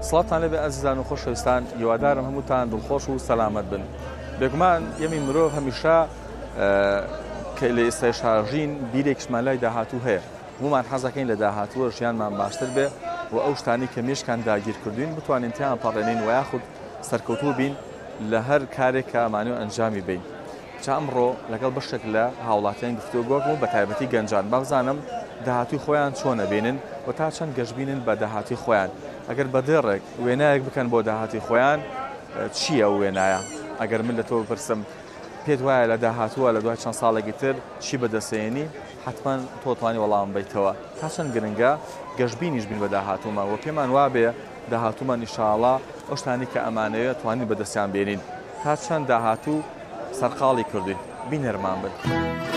سڵاتان لەبێ ئەزیزان و خۆشەویستان، هیوادارم هەمووتان دڵخۆش و سەلامەت بن. بێگومان یەمی مرۆڤ هەمیشە کە لە ئێستای شاژین بیرێکشمان لای داهاتوو هەیە. هەموومان حەزەکەین لە داهاتووە ژیانمان باشتر بێ و ئەو شتانی کە مێشکان داگیرکردوین بتوانین تیان پەڕێنین و یاخود سەرکەوتوو بین لە هەر کارێک کە ئەمانەوە ئەنجامی بین. جا ئەمڕۆ لەگەڵ بەشێک لە هاوڵاتیان گفتوگۆ گۆکم و بە تایبەتی گەنجان بەزانم داهاتووی خۆیان چۆنە بینن و تا چەند گەشتبینن بە داهاتی خۆیان. ئەگەر بەدێڕێک وێنایەک بکەن بۆ داهاتی خۆیان چییە ئەو وێنایە؟ ئەگەر من لە تۆ بپرسم پێت وایە لە داهاتووە لە دوای چەند ساڵێکی تر چی بەدەستێنی؟ حتمما تۆ توانی وەڵام بیتەوە. تا چەند گرنگە گەشتبینیش بین بە داهاتوومان و پێمان وابێ داهاتوومان ئینشاءڵڵا ئەو شتانی کە ئەمانەیە توانین بەدەستیان بێنین. تا چەند داهاتوو سەرقاڵی کردوین بینەرمان بن.